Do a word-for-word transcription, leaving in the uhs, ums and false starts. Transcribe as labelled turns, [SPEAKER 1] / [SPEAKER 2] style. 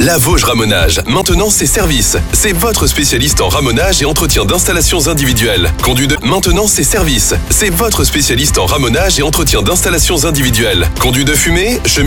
[SPEAKER 1] La Vosges Ramonage, maintenant c'est service. C'est votre spécialiste en ramonage et entretien d'installations individuelles. Conduit de maintenant c'est service. C'est votre spécialiste en ramonage et entretien d'installations individuelles. Conduit de fumée, chemise